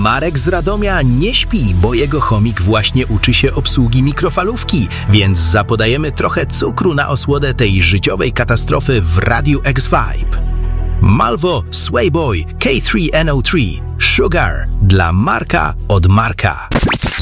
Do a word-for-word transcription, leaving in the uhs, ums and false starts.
Marek z Radomia nie śpi, bo jego chomik właśnie uczy się obsługi mikrofalówki, więc zapodajemy trochę cukru na osłodę tej życiowej katastrofy w Radiu X-Vibe. Malvo, Swayboy, K trzy N O trzy, Sugar dla Marka od Marka.